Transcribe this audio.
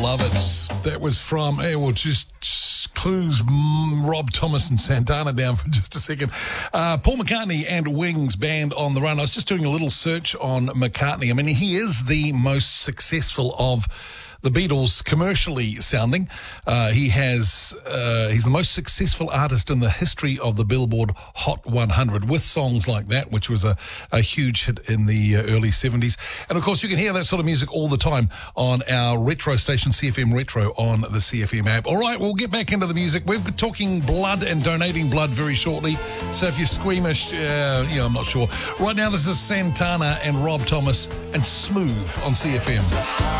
love it. That was from, just clues Rob Thomas and Santana down for just a second. Paul McCartney and Wings, Band on the Run. I was just doing a little search on McCartney. I mean, he is the most successful of the Beatles commercially sounding. He's the most successful artist in the history of the Billboard Hot 100 with songs like that, which was a huge hit in the early 70s. And of course, you can hear that sort of music all the time on our retro station, CFM Retro, on the CFM app. All right, we'll get back into the music. We're talking blood and donating blood very shortly. So if you're squeamish, I'm not sure. Right now, this is Santana and Rob Thomas and Smooth on CFM.